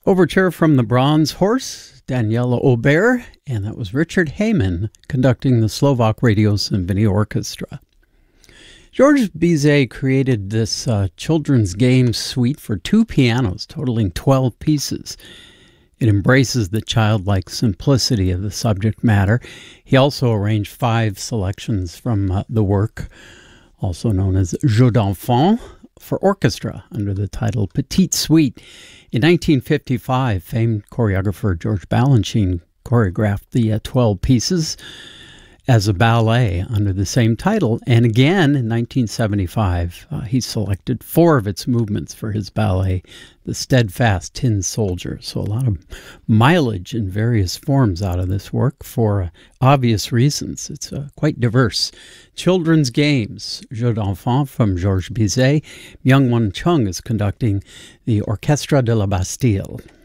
Overture from the Bronze Horse, Daniela Aubert, and that was Richard Heyman conducting the Slovak Radio Symphony Orchestra. Georges Bizet created this children's game suite for 2 pianos, totaling 12 pieces. It embraces the childlike simplicity of the subject matter. He also arranged 5 selections from the work, also known as Jeux d'enfants, for orchestra under the title Petite Suite. In 1955, famed choreographer George Balanchine choreographed the 12 pieces as a ballet under the same title. And again, in 1975, he selected 4 of its movements for his ballet, The Steadfast Tin Soldier. So a lot of mileage in various forms out of this work for obvious reasons. It's quite diverse. Children's Games, Jeux d'enfants from Georges Bizet. Myung-Whun Chung is conducting the Orchestre de la Bastille.